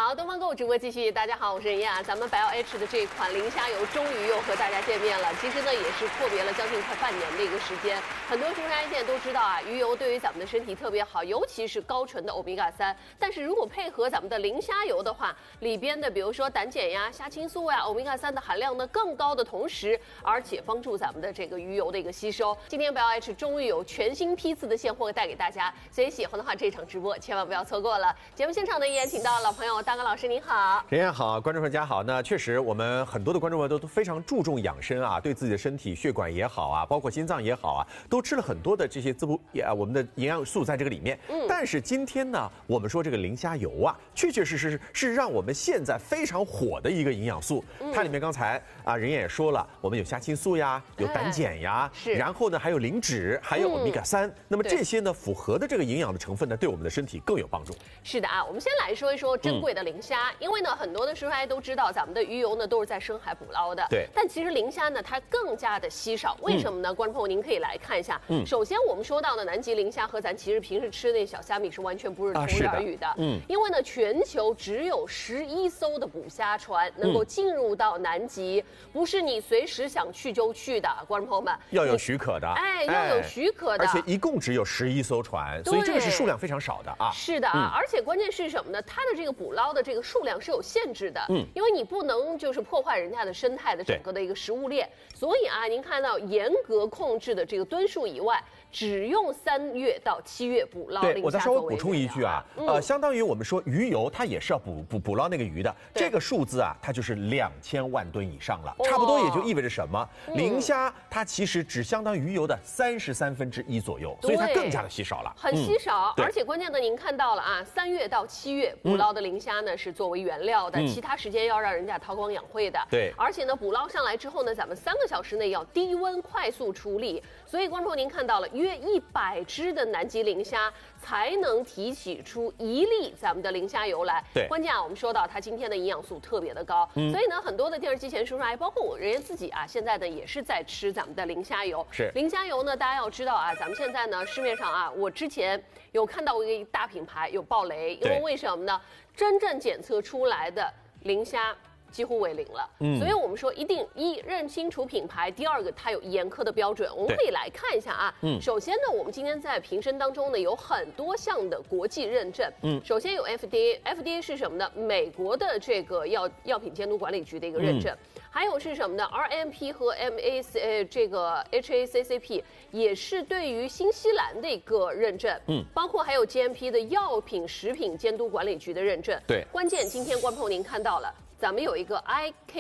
好，东方购物直播继续。大家好，我是任燕。咱们白药 H 的这一款磷虾油终于又和大家见面了。其实呢，也是阔别了将近快半年的一个时间。很多出差现在都知道啊，鱼油对于咱们的身体特别好，尤其是高纯的欧米伽3。但是如果配合咱们的磷虾油的话，里边的比如说胆碱呀、虾青素呀、欧米伽3的含量呢更高的同时，而且帮助咱们的这个鱼油的一个吸收。今天白药 H 终于有全新批次的现货带给大家，所以喜欢的话，这场直播千万不要错过了。节目现场呢，依然请到老朋友大刚老师，您好。 任燕好，观众朋友大家好。那确实，我们很多的观众朋友都非常注重养生啊，对自己的身体血管也好啊，包括心脏也好啊，都吃了很多的这些我们的营养素在这个里面。但是今天呢，我们说这个磷虾油啊，确确实实是让我们现在非常火的一个营养素。它里面刚才任燕也说了，我们有虾青素呀，有胆碱呀，然后呢还有磷脂，还有欧米伽3。那么这些呢，符合的这个营养的成分呢，对我们的身体更有帮助。 是的啊，我们先来说一说珍贵的磷虾，因为呢，很多的师傅都知道，咱们的鱼油呢都是在深海捕捞的， 对。 但其实磷虾呢，它更加的稀少，为什么呢？观众朋友，您可以来看一下。首先我们说到的南极磷虾和咱其实平时吃的那小虾米是完全不是同日而语的。因为呢，全球只有11艘的捕虾船能够进入到南极，不是你随时想去就去的，观众朋友们要有许可的， 要有许可的， 而且一共只有11艘船，所以这个是数量非常少的啊。 是的啊，而且关键是什么呢？它的这个捕捞的这个数量是有限制的，因为你不能就是破坏人家的生态的整个的一个食物链，所以啊，您看到严格控制的这个吨数以外，只用3月到7月捕捞磷虾。 对，我再稍微补充一句啊，相当于我们说鱼油，它也是要捕捞那个鱼的，这个数字啊，它就是2000万吨以上了，差不多也就意味着什么？磷虾它其实只相当于鱼油的1/33左右，所以它更加的稀少了， 很稀少。而且关键的您看到了啊，3月到7月捕捞的磷虾呢是作为原料的，其他时间要让人家韬光养晦的。 对， 而且呢，捕捞上来之后呢，咱们3个小时内要低温快速处理，所以观众您看到了约100只的南极磷虾才能提取出1粒咱们的磷虾油来。 对， 关键啊，我们说到它今天的营养素特别的高，所以呢，很多的电视机前叔叔阿姨，包括我人家自己啊，现在呢也是在吃咱们的磷虾油。 是磷虾油呢，大家要知道啊，咱们现在呢市面上啊，我之前有看到一个大品牌有爆雷，因为什么呢？真正检测出来的磷虾几乎为0了，所以我们说一定认清楚品牌，第二个它有严苛的标准。我们可以来看一下啊，首先呢，我们今天在瓶身当中呢有很多项的国际认证，首先有 FDA 是什么呢？美国的这个药品监督管理局的一个认证，还有是什么呢 ？RMP 和这个 HACCP 也是对于新西兰的一个认证，包括还有 GMP 的药品食品监督管理局的认证。 对， 关键今天观众您看到了。咱们有一个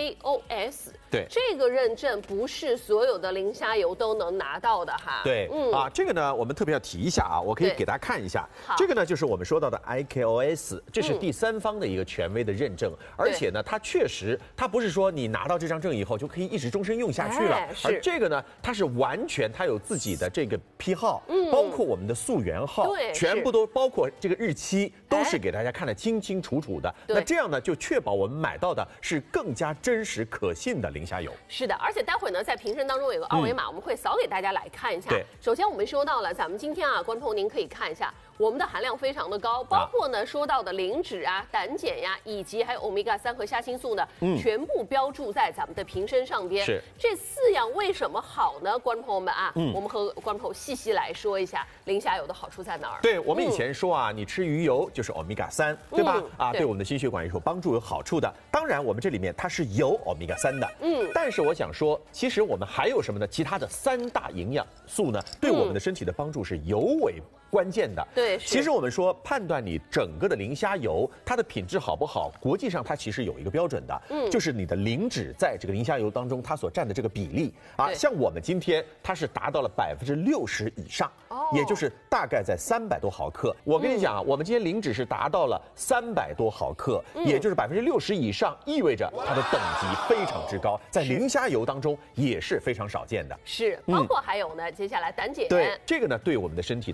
IKOS， 对， 这个认证不是所有的磷虾油都能拿到的哈。 对，这个呢，我们特别要提一下啊，我可以给大家看一下，这个呢就是我们说到的 IKOS， 这是第三方的一个权威的认证，而且呢，它确实，它不是说你拿到这张证以后就可以一直终身用下去了，而这个呢，它是完全它有自己的这个批号，包括我们的溯源号，全部都包括这个日期，都是给大家看得清清楚楚的。那这样呢，就确保我们买到的是更加真实可信的磷虾油。 是的，而且待会儿呢，在瓶身当中有个二维码，我们会扫给大家来看一下。首先我们说到了，咱们今天啊，观众您可以看一下。我们的含量非常的高，包括呢说到的磷脂啊、胆碱呀，以及还有欧米伽3和虾青素呢，全部标注在咱们的瓶身上边。 是这4样为什么好呢？观众朋友们啊，我们和观众朋友细细来说一下磷虾油的好处在哪儿。 对，我们以前说啊，你吃鱼油就是欧米伽3，对吧？对我们的心血管也有帮助、有好处的。当然，我们这里面它是有欧米伽3的，但是我想说，其实我们还有什么呢？其他的3大营养素呢，对我们的身体的帮助是尤为关键的。 对， 其实我们说判断你整个的磷虾油它的品质好不好，国际上它其实有一个标准的，就是你的磷脂在这个磷虾油当中它所占的这个比例啊，像我们今天它是达到了60%以上，也就是大概在300多毫克。我跟你讲啊，我们今天磷脂是达到了300多毫克，也就是60%以上，意味着它的等级非常之高，在磷虾油当中也是非常少见的。 是，包括还有呢，接下来胆碱， 对这个呢，对我们的身体的帮助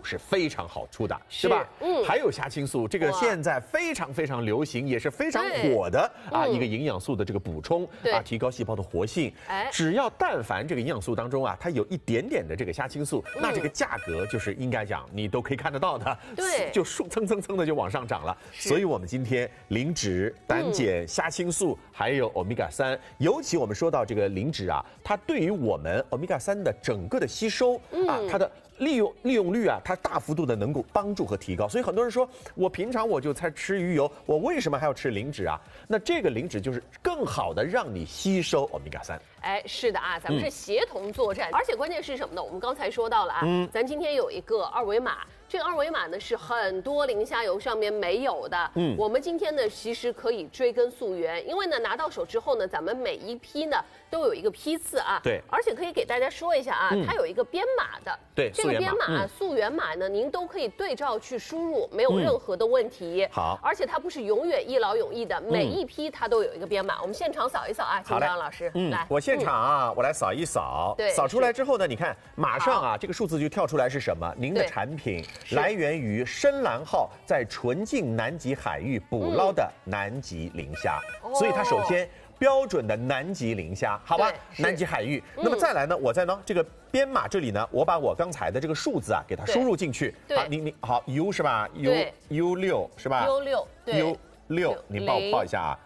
是非常好出的，是吧？还有虾青素，这个现在非常非常流行，也是非常火的一个营养素的这个补充提高细胞的活性。只要但凡这个营养素当中它有一点点的这个虾青素，那这个价格就是应该讲你都可以看得到的， 对， 就蹭的就往上涨了。所以我们今天磷脂、胆碱、虾青素还有欧米伽3，尤其我们说到这个磷脂它对于我们欧米伽3的整个的吸收它的利用率它大幅度的能够帮助和提高。所以很多人说，我平常我就才吃鱼油，我为什么还要吃磷脂那这个磷脂就是更好的让你吸收欧米伽3。 是的咱们是协同作战，而且关键是什么呢？我们刚才说到了咱今天有一个二维码。这个二维码呢是很多磷虾油上面没有的，我们今天呢其实可以追根溯源，因为呢拿到手之后呢，咱们每一批呢都有一个批次对， 而且可以给大家说一下它有一个编码的， 对， 这个编码溯源码呢，您都可以对照去输入，没有任何的问题。 好， 而且它不是永远一劳永逸的，每一批它都有一个编码。我们现场扫一扫金刚老师，来， 我现场我来扫一扫， 对， 扫出来之后呢，你看马上这个数字就跳出来是什么？您的产品来源于深蓝号在纯净南极海域捕捞的南极磷虾，所以它首先标准的南极磷虾，好吧？南极海域。那么再来呢，我在这个编码这里呢，我把我刚才的这个数字给它输入进去。好，你好 U 是吧 ？U6 是吧 ？U6 对 U6，你帮我报一下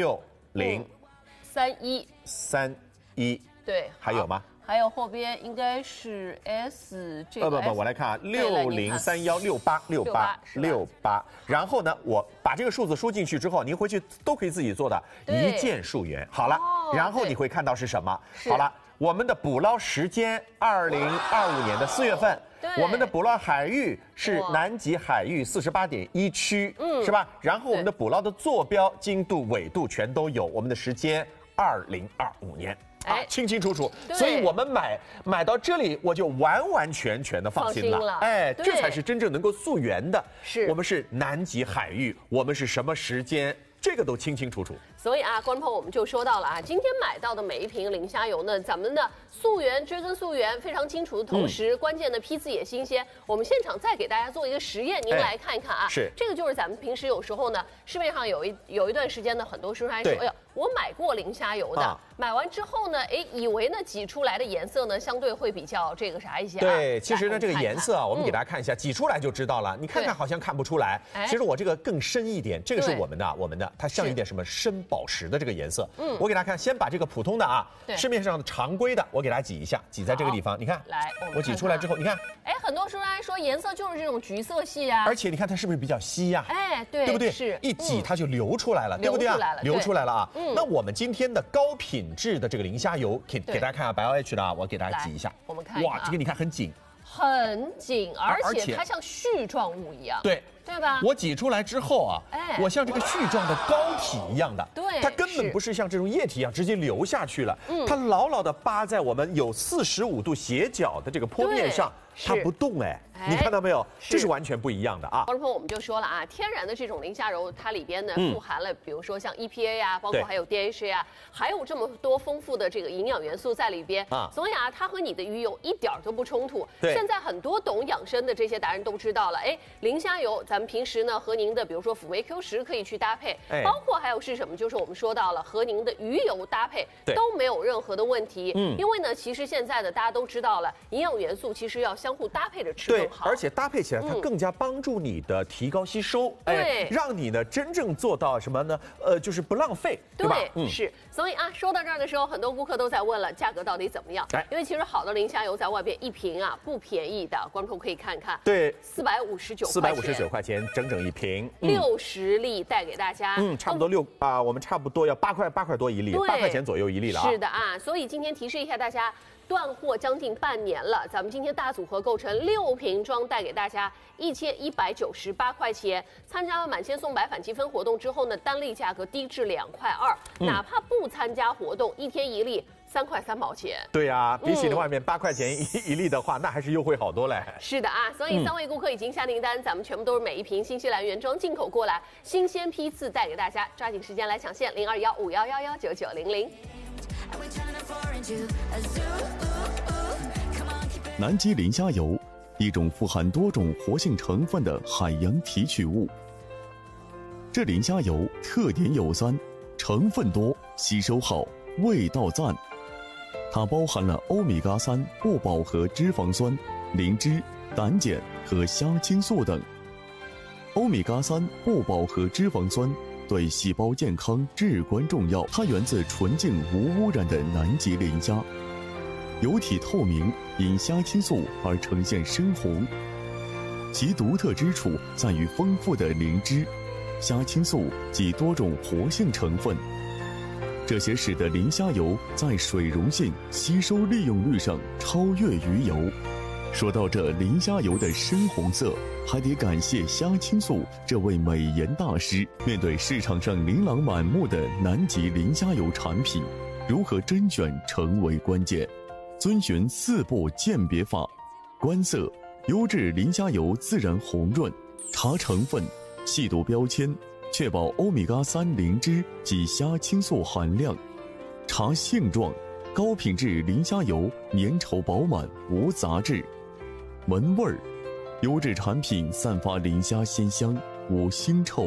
603131， 对， 还有吗？ 还有后边应该是 S 这个不，我来看6031686868，然后呢，我把这个数字输进去之后，您回去都可以自己做的一键溯源。好了，然后你会看到是什么？好了，我们的捕捞时间2025年的4月份，我们的捕捞海域是南极海域48.1区，是吧？然后我们的捕捞的坐标、经度、纬度全都有，我们的时间2025年。清清楚楚，所以我们买到这里，我就完完全全的放心了。这才是真正能够溯源的。我们是南极海域，我们是什么时间，这个都清清楚楚。 所以观众朋友，我们就说到了今天买到的每一瓶磷虾油呢，咱们的溯源追根溯源非常清楚的同时，关键的批次也新鲜。我们现场再给大家做一个实验，您来看一看是这个就是咱们平时有时候呢，市面上有一段时间呢，很多书商说，哎呦，我买过磷虾油的，买完之后呢，以为呢挤出来的颜色呢，相对会比较这个啥一些。 对，其实呢这个颜色我们给大家看一下，挤出来就知道了。你看看好像看不出来，其实我这个更深一点，这个是我们的，它像一点什么深宝石的这个颜色。我给大家看，先把这个普通的市面上的常规的，我给大家挤一下，挤在这个地方，你看， 来， 我挤出来之后，你看， 很多书商说颜色就是这种橘色系而且你看它是不是比较稀呀？ 对不对？ 是， 一挤它就流出来了，对不对流出来了那我们今天的高品质的这个磷虾油，给大家看BioH 的我给大家挤一下， 我们看， 哇，这个你看很紧， 而且它像絮状物一样， 对吧？ 我挤出来之后我像这个絮状的膏体一样的， 对， 它根本不是像这种液体一样直接流下去了，它牢牢的扒在我们有45度斜角的这个坡面上，它不动你看到没有？这是完全不一样的观众朋友，我们就说了天然的这种磷虾油，它里边呢富含了，比如说像 EPA 包括还有 DHA 还有这么多丰富的这个营养元素在里边所以它和你的鱼油一点都不冲突。现在很多懂养生的这些达人都知道了，磷虾油咱们平时呢和您的比如说辅酶 Q10可以去搭配，包括还有是什么？就是我们说到了和您的鱼油搭配都没有任何的问题。因为呢，其实现在的大家都知道了，营养元素其实要相互搭配着吃更好， 而且搭配起来它更加帮助你的提高吸收，让你呢真正做到什么呢？就是不浪费，对吧？ 是。所以说到这儿的时候，很多顾客都在问了，价格到底怎么样？因为其实好的磷虾油在外边一瓶不便宜的，观众可以看看， 对 ，459 块钱整整一瓶 ，60粒带给大家， 差不多我们差不多要8块多一粒，8块钱左右一粒了是的所以今天提示一下大家。断货将近半年了，咱们今天大组合构成6瓶装，带给大家1198块钱。参加了满千送百返积分活动之后呢，单粒价格低至2.2块，哪怕不参加活动，1天1粒3块3毛钱。 对比起外面8块钱一粒的话，那还是优惠好多嘞。 是的所以3位顾客已经下订单，咱们全部都是每一瓶新西兰原装进口过来，新鲜批次带给大家，抓紧时间来抢现，0215119900。 南极磷虾油一种富含多种活性成分的海洋提取物。这磷虾油特点有3：成分多、吸收好、味道赞。它包含了欧米伽3不饱和脂肪酸、磷脂、胆碱和虾青素等。欧米伽3不饱和脂肪酸对细胞健康至关重要，它源自纯净无污染的南极磷虾，油体透明，因虾青素而呈现深红。其独特之处在于丰富的磷脂、虾青素及多种活性成分，这些使得磷虾油在水溶性、吸收利用率上超越鱼油。说到这磷虾油的深红色，还得感谢虾青素这位美颜大师。面对市场上琳琅满目的南极磷虾油产品，如何甄选成为关键。遵循4步鉴别法：观色，优质磷虾油自然红润；查成分，细读标签，确保欧米伽3磷脂及虾青素含量；查性状，高品质磷虾油粘稠饱满，无杂质；闻味儿，优质产品散发磷虾鲜香，无腥臭。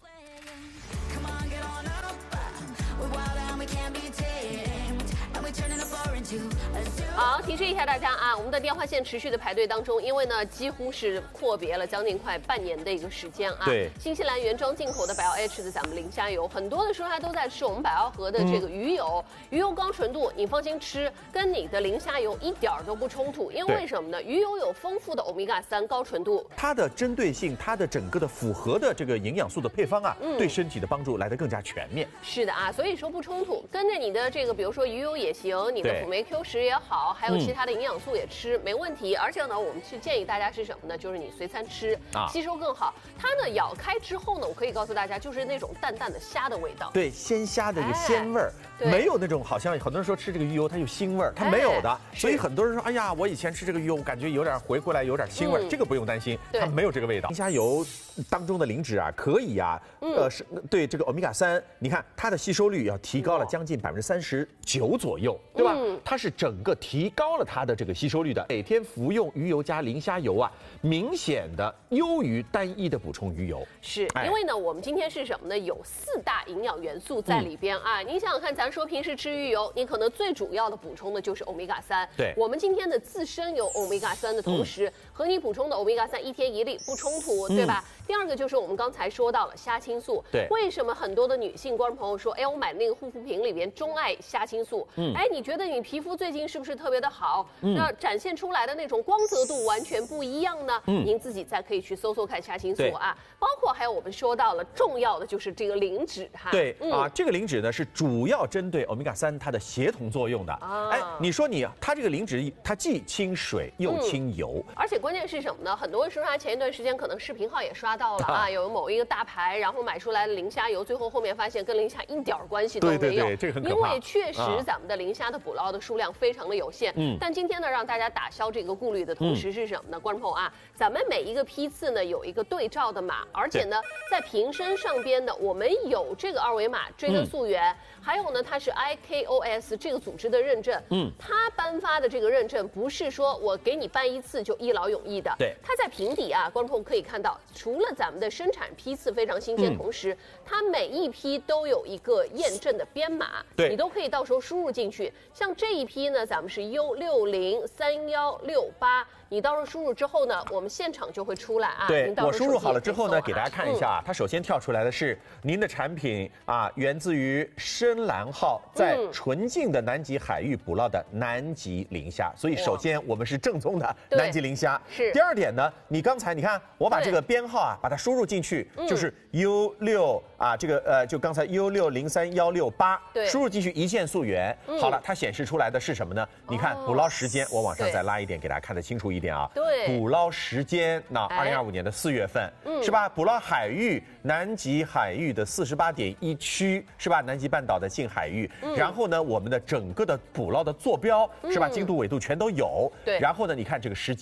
好，提示一下大家啊，我们的电话线持续的排队当中，因为呢几乎是阔别了将近快半年的一个时间啊。 对， 新西兰原装进口的百奥 H 的咱们磷虾油，很多的时候它都在吃我们百奥河的这个鱼油，鱼油高纯度，你放心吃，跟你的磷虾油一点都不冲突。因为什么呢？鱼油有丰富的欧米伽3高纯度， 它的针对性，它的整个的符合的这个营养素的配方啊，对身体的帮助来得更加全面。 是的啊，所以说不冲突，跟着你的这个，比如说鱼油也行，你的辅酶 Q10也好，还有其他的营养素也吃，没问题。而且呢，我们是建议大家是什么呢？就是你随餐吃，吸收更好。它呢咬开之后呢，我可以告诉大家，就是那种淡淡的虾的味道， 对，鲜虾的一个鲜味儿，没有那种好像很多人说吃这个鱼油它有腥味儿，它没有的。所以很多人说，哎呀，我以前吃这个鱼油，我感觉有点回来有点腥味儿，这个不用担心，它没有这个味道。磷虾油当中的磷脂啊，可以啊，是对这个欧米伽3，你看它的吸收率要提高了将近39%左右，对吧？它是整个提高了它的这个吸收率的。每天服用鱼油加磷虾油啊，明显的优于单一的补充鱼油。 是因为呢，我们今天是什么呢？有4大营养元素在里边啊。你想想看，咱说平时吃鱼油，你可能最主要的补充的就是欧米伽3。 对， 我们今天的自身有欧米伽3的同时，和你补充的欧米伽3一天一粒不冲突，对吧？第二个就是我们刚才说到了虾青素。 对， 为什么很多的女性观众朋友说，哎，我买那个护肤品里边钟爱虾青素？哎，你觉得你皮肤最近是不是特别的好？那展现出来的那种光泽度完全不一样呢？您自己再可以去搜搜看虾青素啊。包括还有我们说到了重要的就是这个磷脂哈。 对啊，这个磷脂呢是主要针对欧米伽3它的协同作用的。哎，你说它这个磷脂它既清水又清油， 而且关键是什么呢？很多人说他前一段时间可能视频号也刷到了啊，有某一个大牌，然后买出来的磷虾油，最后面发现跟磷虾一点关系都没有。 对，这个很可怕。 因为确实咱们的磷虾的捕捞的数量非常的有限。但今天呢，让大家打消这个顾虑的同时是什么呢？观众朋友啊，咱们每一个批次呢有一个对照的码，而且呢在瓶身上边呢我们有这个2维码追根溯源，还有呢它是 IKOS 这个组织的认证。它颁发的这个认证不是说我给你办一次就一劳永逸的。 对， 它在瓶底啊，观众朋友可以看到，除了咱们的生产批次非常新鲜，同时它每一批都有一个验证的编码，你都可以到时候输入进去。像这一批呢，咱们是 U603168，你到时候输入之后呢，我们现场就会出来啊。 对，我输入好了之后呢，给大家看一下啊，它首先跳出来的是您的产品啊，源自于深蓝号在纯净的南极海域捕捞的南极磷虾，所以首先我们是正宗的南极磷虾。 是。 第二点呢，你刚才你看我把这个编号啊，把它输入进去，就是 U6啊，这个就刚才 U603168，输入进去一键溯源，好了，它显示出来的是什么呢？你看捕捞时间，我往上再拉一点，给大家看得清楚一点啊。 对， 捕捞时间，那2025年的4月份，是吧？捕捞海域，南极海域的48.1区，是吧？南极半岛的近海域，然后呢，我们的整个的捕捞的坐标，是吧？经度纬度全都有。 对， 然后呢，你看这个时间，2025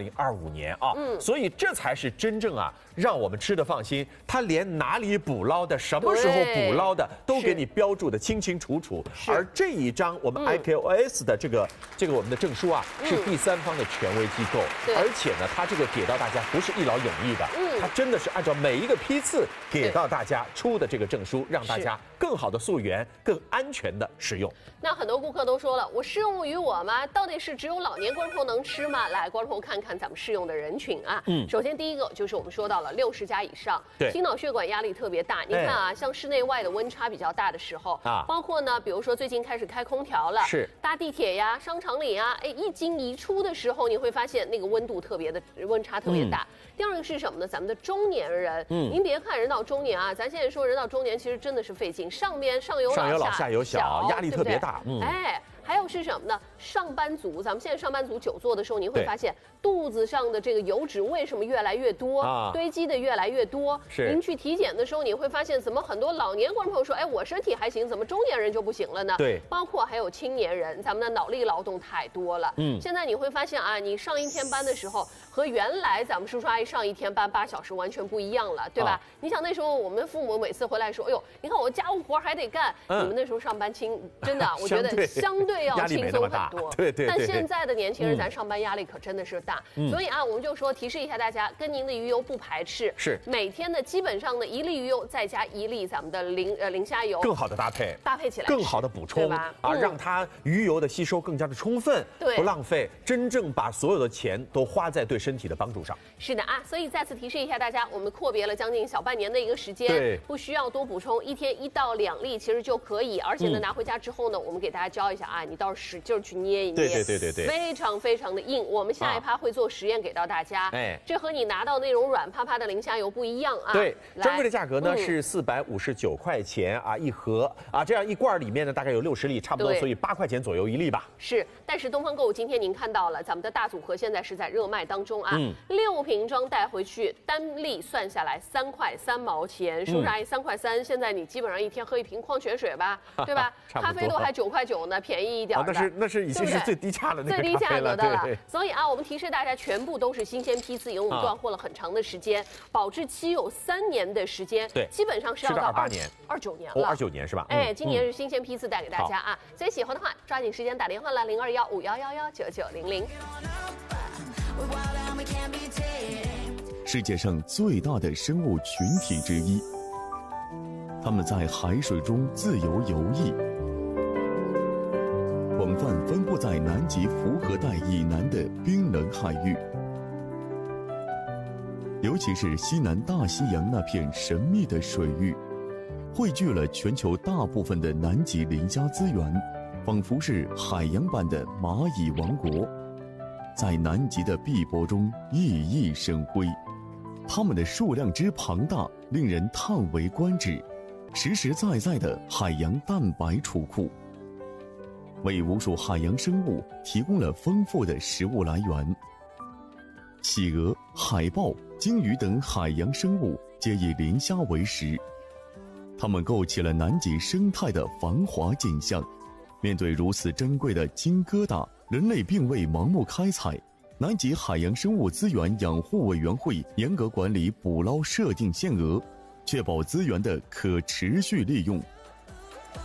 2025年啊。所以这才是真正让我们吃的放心。它连哪里捕捞的、什么时候捕捞的，都给你标注的清清楚楚。而这一张我们 IKOS 的这个我们的证书是第三方的权威机构，而且呢，它这个给到大家不是一劳永逸的，它真的是按照每一个批次给到大家出的这个证书，让大家更好的溯源、更安全的使用。 那很多顾客都说了，我适用于我吗？到底是只有老年观众能吃吗？来，观众看看咱们适用的人群啊。首先第一个就是我们说到了60+以上，心脑血管压力特别大。你看像室内外的温差比较大的时候包括呢，比如说最近开始开空调了，搭地铁呀、商场里呀，一进一出的时候，你会发现那个温差特别大。第二个是什么呢？咱们的中年人，您别看人到中年咱现在说人到中年其实真的是费劲，上有老下有小， 压力特别大。 还有是什么呢？上班族，咱们现在上班族久坐的时候，你会发现肚子上的这个油脂为什么越来越多，堆积的越来越多。您去体检的时候，你会发现怎么很多老年观众朋友说，我身体还行，怎么中年人就不行了呢？包括还有青年人，咱们的脑力劳动太多了。现在你会发现你上一天班的时候和原来咱们叔叔阿姨上一天班8小时完全不一样了，对吧？你想那时候我们父母每次回来说，哎呦，你看我家务活还得干，你们那时候上班真的，我觉得相对要轻松很多。 对。 但现在的年轻人，咱上班压力可真的是大。所以我们就说提示一下大家，跟您的鱼油不排斥，每天的基本上的1粒鱼油再加1粒咱们的磷虾油， 更好的搭配起来，更好的补充让它鱼油的吸收更加的充分，不浪费，真正把所有的钱都花在对身体的帮助上。 是的所以再次提示一下大家，我们阔别了将近小半年的一个时间，不需要多补充，1天1到2粒其实就可以。而且呢，拿回家之后呢，我们给大家教一下你倒是使劲去捏一捏，对，非常非常的硬。我们下一趴会做实验给到大家，这和你拿到那种软趴趴的磷虾油不一样对，专柜的价格呢是459块钱一盒这样一罐里面呢大概有60粒，差不多，所以8块钱左右1粒吧。 但是东方购物今天您看到了，咱们的大组合现在是在热卖当中6瓶装带回去，单粒算下来3块3毛钱，叔叔阿姨3块3，现在你基本上1天喝1瓶矿泉水吧，对吧？咖啡都还9块9呢，便宜一点的。 那是已经是最低价的那个最低价格的了。所以我们提示大家，全部都是新鲜批次，因为我们断货了很长的时间，保质期有3年的时间，基本上是要到 28年、 29年了。 29年是吧？ 今年是新鲜批次带给大家所以喜欢的话，抓紧时间打电话了，021511199900。 世界上最大的生物群体之一，它们在海水中自由游弋，广泛分布在南极福河带以南的冰冷海域，尤其是西南大西洋那片神秘的水域，汇聚了全球大部分的南极磷虾资源，仿佛是海洋版的蚂蚁王国，在南极的碧波中熠熠生辉。它们的数量之庞大，令人叹为观止，实实在在的海洋蛋白储库，为无数海洋生物提供了丰富的食物来源。企鹅、海豹、鲸鱼等海洋生物皆以磷虾为食，它们构起了南极生态的繁华景象。面对如此珍贵的金疙瘩，人类并未盲目开采。南极海洋生物资源养护委员会严格管理捕捞设定限额，确保资源的可持续利用。